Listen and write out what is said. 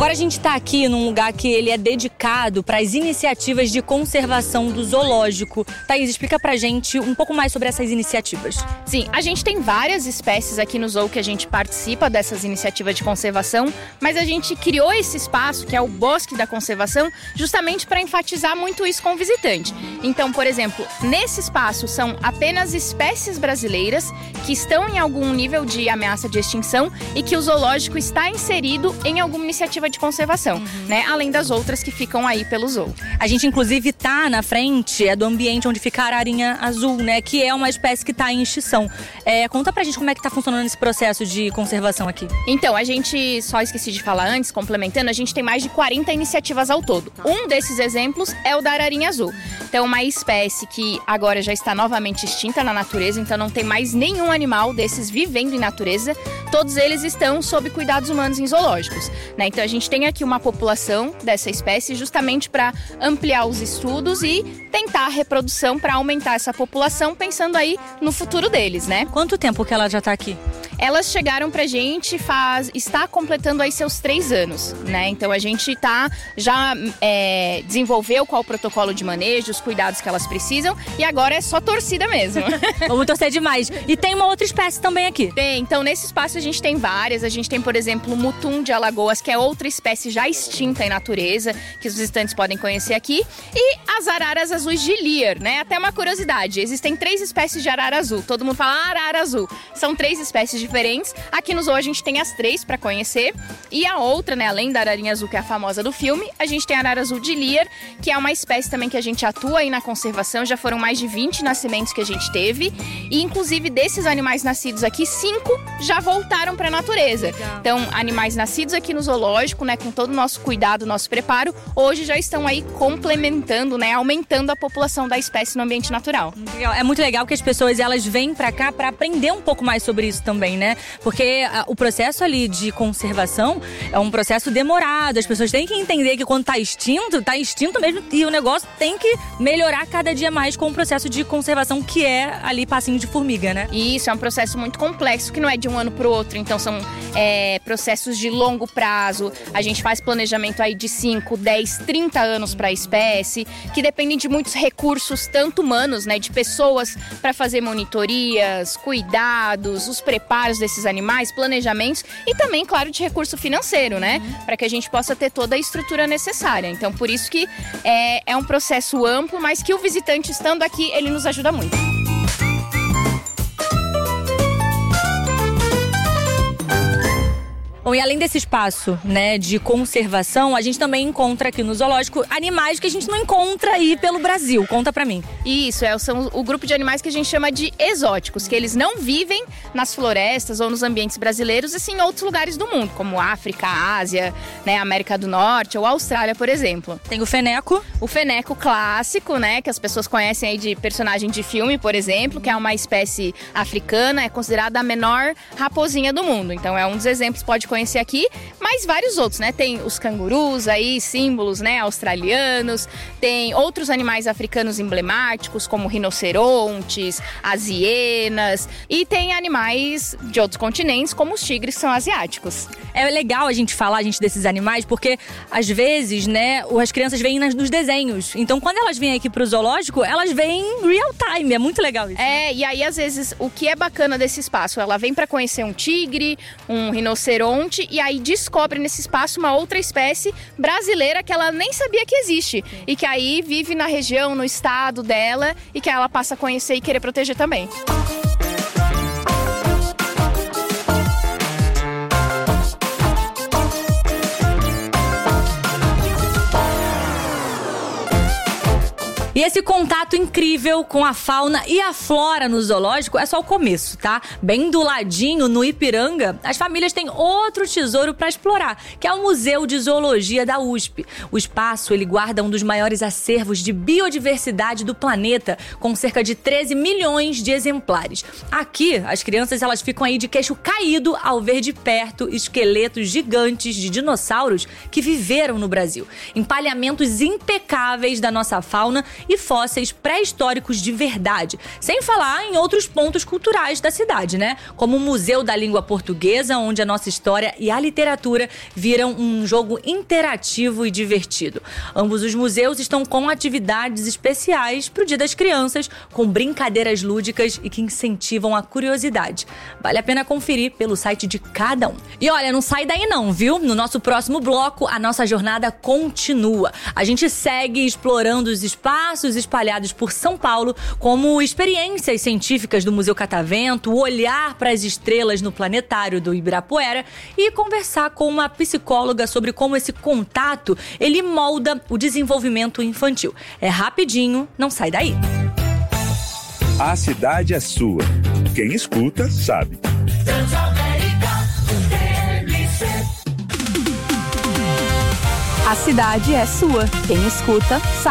Agora a gente está aqui num lugar que ele é dedicado para as iniciativas de conservação do zoológico. Thaís, explica pra gente um pouco mais sobre essas iniciativas. Sim, a gente tem várias espécies aqui no zoo que a gente participa dessas iniciativas de conservação, mas a gente criou esse espaço, que é o Bosque da Conservação, justamente para enfatizar muito isso com o visitante. Então, por exemplo, nesse espaço são apenas espécies brasileiras que estão em algum nível de ameaça de extinção e que o zoológico está inserido em alguma iniciativa de conservação, né? Além das outras que ficam aí pelo zoo. A gente, inclusive, tá na frente do ambiente onde fica a ararinha azul, né? Que é uma espécie que tá em extinção. Conta pra gente como é que tá funcionando esse processo de conservação aqui. Então, a gente, só esqueci de falar antes, complementando, a gente tem mais de 40 iniciativas ao todo. Um desses exemplos é o da ararinha azul. Então, uma espécie que agora já está novamente extinta na natureza, então não tem mais nenhum animal desses vivendo em natureza. Todos eles estão sob cuidados humanos em zoológicos, né? Então, a gente tem aqui uma população dessa espécie justamente para ampliar os estudos e tentar a reprodução para aumentar essa população, pensando aí no futuro deles, né? Quanto tempo que ela já tá aqui? Elas chegaram pra gente está completando aí seus 3 anos, né? Então a gente já desenvolveu qual o protocolo de manejo, os cuidados que elas precisam e agora é só torcida mesmo. Vamos torcer demais. E tem uma outra espécie também aqui. Tem, então nesse espaço a gente tem várias. A gente tem, por exemplo, o mutum de Alagoas, que é outra espécie já extinta em natureza, que os visitantes podem conhecer aqui. E as araras azuis de Lear, né? Até uma curiosidade, existem 3 espécies de arara azul. Todo mundo fala arara azul. São 3 espécies diferentes. Aqui no zoo a gente tem as 3 para conhecer. E a outra, né, além da ararinha azul, que é a famosa do filme, a gente tem a arara azul de Lear, que é uma espécie também que a gente atua aí na conservação. Já foram mais de 20 nascimentos que a gente teve. E inclusive desses animais nascidos aqui, 5 já voltaram para a natureza. Legal. Então, animais nascidos aqui no zoológico, né, com todo o nosso cuidado, nosso preparo, hoje já estão aí complementando, né, aumentando a população da espécie no ambiente natural. É muito legal que as pessoas elas vêm pra cá pra aprender um pouco mais sobre isso também, né? Porque o processo ali de conservação é um processo demorado. As pessoas têm que entender que quando tá extinto mesmo, e o negócio tem que melhorar cada dia mais com o processo de conservação, que é ali passinho de formiga, né? E isso é um processo muito complexo, que não é de um ano pro outro. Então são processos de longo prazo. A gente faz planejamento aí de 5, 10, 30 anos para a espécie, que dependem de muitos recursos, tanto humanos, né, de pessoas para fazer monitorias, cuidados, os preparos desses animais, planejamentos e também, claro, de recurso financeiro, né, para que a gente possa ter toda a estrutura necessária. Então, por isso que é um processo amplo, mas que o visitante estando aqui, ele nos ajuda muito. Bom, e além desse espaço, né, de conservação, a gente também encontra aqui no zoológico animais que a gente não encontra aí pelo Brasil. Conta pra mim. Isso, são o grupo de animais que a gente chama de exóticos, que eles não vivem nas florestas ou nos ambientes brasileiros, e sim em outros lugares do mundo, como África, Ásia, né, América do Norte ou Austrália, por exemplo. Tem o feneco. O feneco clássico, né, que as pessoas conhecem aí de personagem de filme, por exemplo, que é uma espécie africana, é considerada a menor raposinha do mundo. Então é um dos exemplos, pode conhecer aqui, mas vários outros, né? Tem os cangurus aí, símbolos, né, australianos, tem outros animais africanos emblemáticos, como rinocerontes, as hienas, e tem animais de outros continentes, como os tigres, que são asiáticos. É legal a gente falar, desses animais, porque às vezes, né, as crianças veem nos desenhos. Então, quando elas vêm aqui pro zoológico, elas veem em real time. É muito legal isso. E aí, às vezes, o que é bacana desse espaço? Ela vem para conhecer um tigre, um rinoceronte, e aí descobre nesse espaço uma outra espécie brasileira que ela nem sabia que existe. Sim. E que aí vive na região, no estado dela, e que ela passa a conhecer e querer proteger também. E esse contato incrível com a fauna e a flora no zoológico é só o começo, tá? Bem do ladinho, no Ipiranga, as famílias têm outro tesouro para explorar, que é o Museu de Zoologia da USP. O espaço, ele guarda um dos maiores acervos de biodiversidade do planeta, com cerca de 13 milhões de exemplares. Aqui, as crianças elas ficam aí de queixo caído ao ver de perto esqueletos gigantes de dinossauros que viveram no Brasil. Empalhamentos impecáveis da nossa fauna e fósseis pré-históricos de verdade. Sem falar em outros pontos culturais da cidade, né? Como o Museu da Língua Portuguesa, onde a nossa história e a literatura viram um jogo interativo e divertido. Ambos os museus estão com atividades especiais para o Dia das Crianças, com brincadeiras lúdicas e que incentivam a curiosidade. Vale a pena conferir pelo site de cada um. E olha, não sai daí não, viu? No nosso próximo bloco, a nossa jornada continua. A gente segue explorando os espaços espalhados por São Paulo, como experiências científicas do Museu Catavento, olhar para as estrelas no planetário do Ibirapuera e conversar com uma psicóloga sobre como esse contato, ele molda o desenvolvimento infantil. É rapidinho, não sai daí. A cidade é sua. Quem escuta, sabe. A cidade é sua. Quem escuta, sabe.